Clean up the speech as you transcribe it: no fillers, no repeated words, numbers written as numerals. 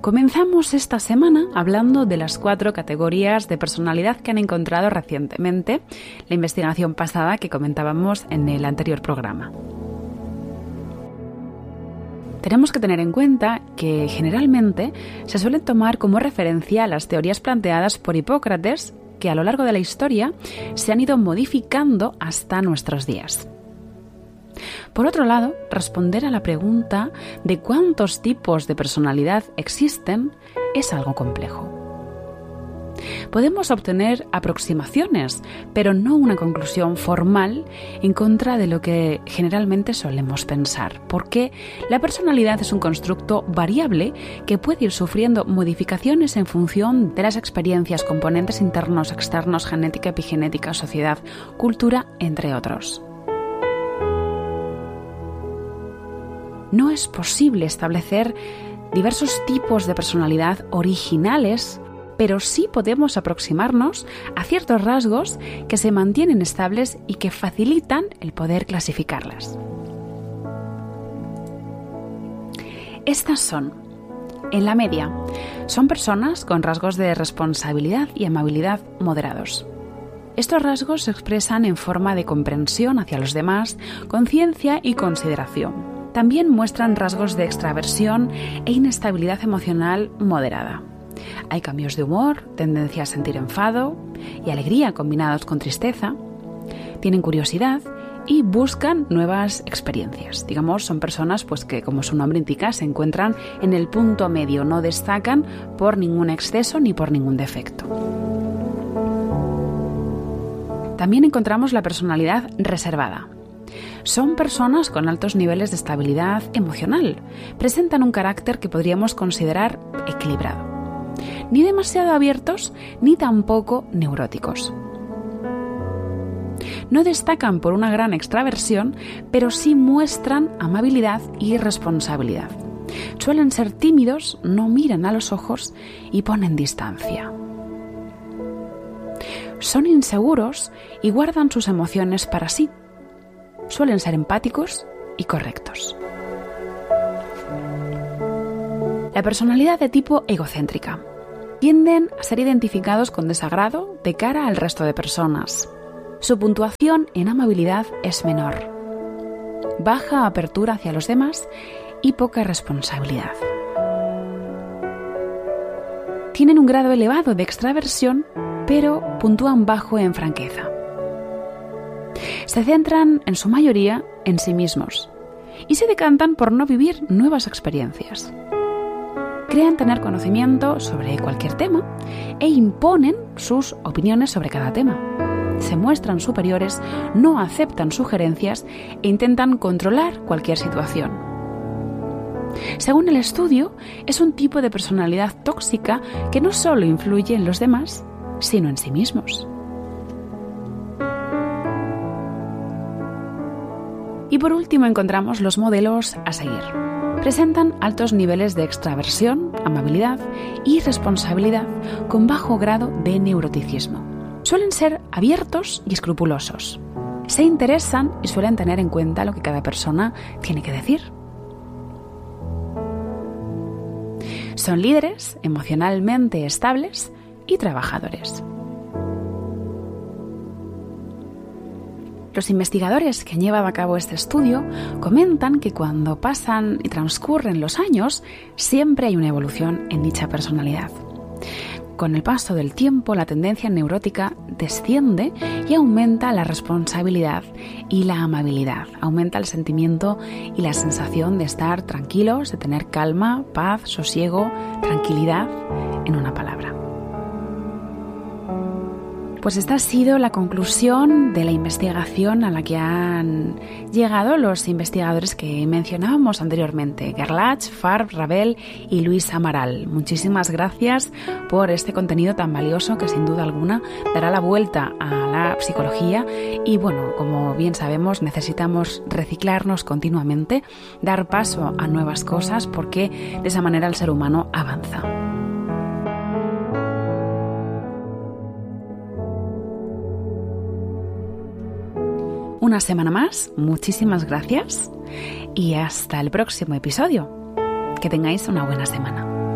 Comenzamos esta semana hablando de las 4 categorías de personalidad que han encontrado recientemente la investigación pasada que comentábamos en el anterior programa. Tenemos que tener en cuenta que generalmente se suelen tomar como referencia las teorías planteadas por Hipócrates que a lo largo de la historia se han ido modificando hasta nuestros días. Por otro lado, responder a la pregunta de cuántos tipos de personalidad existen es algo complejo. Podemos obtener aproximaciones, pero no una conclusión formal en contra de lo que generalmente solemos pensar, porque la personalidad es un constructo variable que puede ir sufriendo modificaciones en función de las experiencias, componentes internos, externos, genética, epigenética, sociedad, cultura, entre otros. No es posible establecer diversos tipos de personalidad originales, pero sí podemos aproximarnos a ciertos rasgos que se mantienen estables y que facilitan el poder clasificarlas. Estas son, en la media, son personas con rasgos de responsabilidad y amabilidad moderados. Estos rasgos se expresan en forma de comprensión hacia los demás, conciencia y consideración. También muestran rasgos de extraversión e inestabilidad emocional moderada. Hay cambios de humor, tendencia a sentir enfado y alegría combinados con tristeza. Tienen curiosidad y buscan nuevas experiencias. Digamos, son personas que, como su nombre indica, se encuentran en el punto medio, no destacan por ningún exceso ni por ningún defecto. También encontramos la personalidad reservada. Son personas con altos niveles de estabilidad emocional. Presentan un carácter que podríamos considerar equilibrado. Ni demasiado abiertos, ni tampoco neuróticos. No destacan por una gran extraversión, pero sí muestran amabilidad y responsabilidad. Suelen ser tímidos, no miran a los ojos y ponen distancia. Son inseguros y guardan sus emociones para sí. Suelen ser empáticos y correctos. La personalidad de tipo egocéntrica. Tienden a ser identificados con desagrado de cara al resto de personas. Su puntuación en amabilidad es menor. Baja apertura hacia los demás y poca responsabilidad. Tienen un grado elevado de extraversión, pero puntúan bajo en franqueza. Se centran en su mayoría en sí mismos y se decantan por no vivir nuevas experiencias. Creen tener conocimiento sobre cualquier tema e imponen sus opiniones sobre cada tema. Se muestran superiores, no aceptan sugerencias e intentan controlar cualquier situación. Según el estudio, es un tipo de personalidad tóxica que no solo influye en los demás, sino en sí mismos. Y por último encontramos los modelos a seguir. Presentan altos niveles de extraversión, amabilidad y responsabilidad con bajo grado de neuroticismo. Suelen ser abiertos y escrupulosos. Se interesan y suelen tener en cuenta lo que cada persona tiene que decir. Son líderes, emocionalmente estables y trabajadores. Los investigadores que han llevado a cabo este estudio comentan que cuando pasan y transcurren los años, siempre hay una evolución en dicha personalidad. Con el paso del tiempo, la tendencia neurótica desciende y aumenta la responsabilidad y la amabilidad. Aumenta el sentimiento y la sensación de estar tranquilos, de tener calma, paz, sosiego, tranquilidad, en una palabra. Pues esta ha sido la conclusión de la investigación a la que han llegado los investigadores que mencionábamos anteriormente, Gerlach, Farb, Ravel y Luis Amaral. Muchísimas gracias por este contenido tan valioso que sin duda alguna dará la vuelta a la psicología y bueno, como bien sabemos, necesitamos reciclarnos continuamente, dar paso a nuevas cosas porque de esa manera el ser humano avanza. Una semana más, muchísimas gracias y hasta el próximo episodio. Que tengáis una buena semana.